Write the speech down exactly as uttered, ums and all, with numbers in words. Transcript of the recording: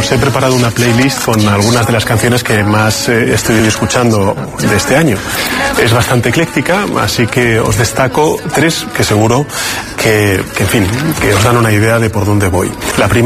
os he preparado una playlist con algunas de las canciones que más eh, estoy escuchando de este año. Es bastante ecléctica, así que os destaco tres que seguro que, que en fin, que os dan una idea de por dónde voy. La primera